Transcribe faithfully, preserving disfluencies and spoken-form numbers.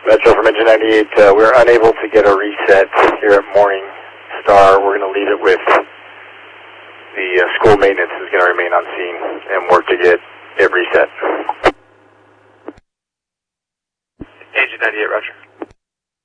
Metro from Engine ninety-eight, uh, we're unable to get a reset here at Morning Star. We're going to leave it with the uh, school maintenance is going to remain on scene and work to get it reset. Engine ninety-eight, roger.